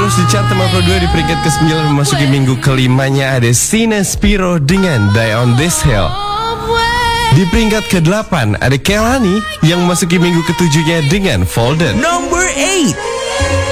terus di chart nomor 2 di peringkat ke-9 memasuki minggu kelimanya ada Sina Spiro dengan Die on This Hill. Di peringkat ke-8 ada Kelani yang memasuki minggu ke-7-nya dengan Folder. Number 8.